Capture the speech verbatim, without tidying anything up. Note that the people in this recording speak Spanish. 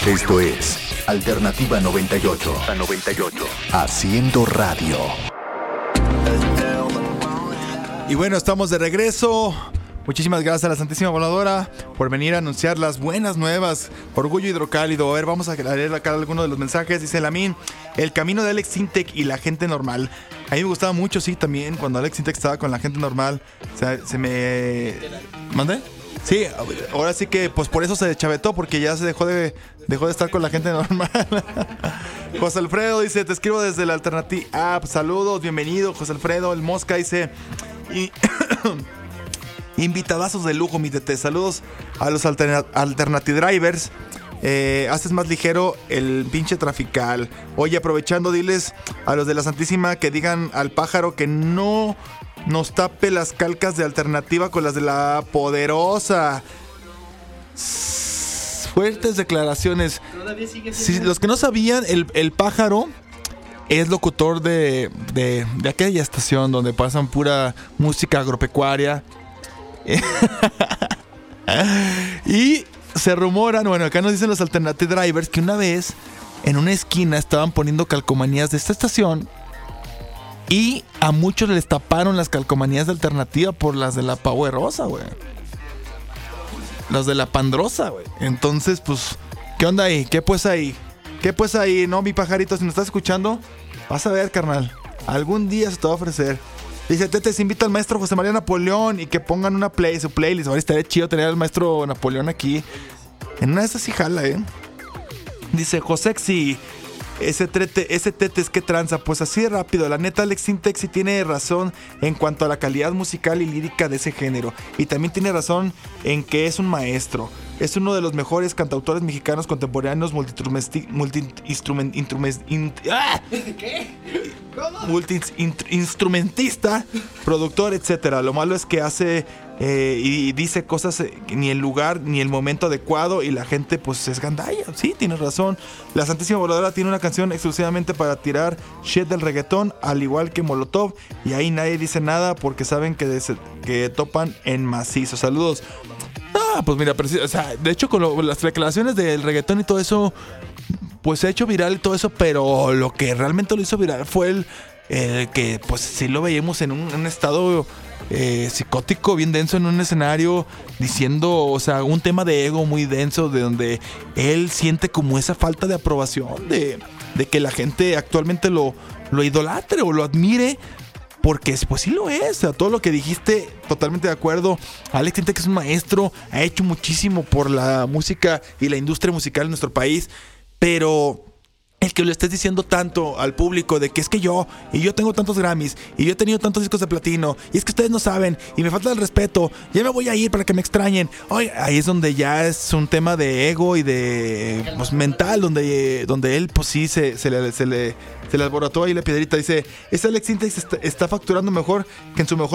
Esto es Alternativa noventa y ocho. A noventa y ocho. Haciendo radio. Y bueno, estamos de regreso. Muchísimas gracias a la Santísima Voladora por venir a anunciar las buenas nuevas. Orgullo Hidrocálido. A ver, vamos a leer acá algunos de los mensajes. Dice Lamin, el camino de Alex Sintek y la gente normal. A mí me gustaba mucho, sí, también, cuando Alex Sintek estaba con la gente normal. O sea, se me... ¿Mandé? Sí, ahora sí que pues por eso se chavetó, porque ya se dejó de, dejó de estar con la gente normal. José Alfredo dice, te escribo desde la Alternativa App. Saludos, bienvenido, José Alfredo. El Mosca dice... Y invitadazos de lujo, mi tete. Saludos a los alterna- Alternative Drivers. Eh, haces más ligero el pinche trafical. Oye, aprovechando, diles a los de la Santísima que digan al pájaro que no nos tape las calcas de Alternativa con las de la Poderosa. Fuertes declaraciones. Si, los que no sabían, el, el pájaro es locutor de, de, de aquella estación donde pasan pura música agropecuaria. Y se rumoran, bueno, acá nos dicen los Alternative Drivers que una vez en una esquina estaban poniendo calcomanías de esta estación y a muchos les taparon las calcomanías de Alternativa por las de la Poderosa, güey. Las de la Pandrosa, güey. Entonces, pues, ¿qué onda ahí? ¿Qué pues ahí? ¿Qué pues ahí? No, mi pajarito, si nos estás escuchando, vas a ver, carnal. Algún día se te va a ofrecer. Dice, Tete, se invita al maestro José María Napoleón y que pongan una play, su playlist. Ahora estaría chido tener al maestro Napoleón aquí. En una de esas sí jala, ¿eh? Dice, Josexi, ese trete, ese Tete es que tranza. Pues así de rápido. La neta, Alex Sintek sí tiene razón en cuanto a la calidad musical y lírica de ese género. Y también tiene razón en que es un maestro. Es uno de los mejores cantautores mexicanos contemporáneos, multi-instrumentista, multi ¡ah! multi-instrumentista, productor, etcétera. Lo malo es que hace eh, y dice cosas eh, ni el lugar ni el momento adecuado y la gente pues es gandalla. Sí, tienes razón. La Santísima Voladora tiene una canción exclusivamente para tirar shit del reggaetón, al igual que Molotov, y ahí nadie dice nada porque saben que, de, que topan en macizo. Saludos. Ah, pues mira, pero, o sea, de hecho con lo, las declaraciones del reggaetón y todo eso, pues se ha hecho viral y todo eso, pero lo que realmente lo hizo viral fue el, el que pues sí lo veíamos en un, un estado eh, psicótico bien denso en un escenario diciendo, o sea, un tema de ego muy denso de donde él siente como esa falta de aprobación de, de que la gente actualmente lo, lo idolatre o lo admire. Porque pues sí lo es, o sea, todo lo que dijiste, totalmente de acuerdo. Alex Sintek es un maestro, ha hecho muchísimo por la música y la industria musical en nuestro país, pero el que lo estés diciendo tanto al público de que es que yo, y yo tengo tantos Grammys, y yo he tenido tantos discos de platino, y es que ustedes no saben, y me falta el respeto, ya me voy a ir para que me extrañen. Oye, ahí es donde ya es un tema de ego y de pues, mental, donde, donde él pues sí se, se, le, se, le, se le alborotó ahí la piedrita. Dice, ese Alex Sintek está, está facturando mejor que en su mejor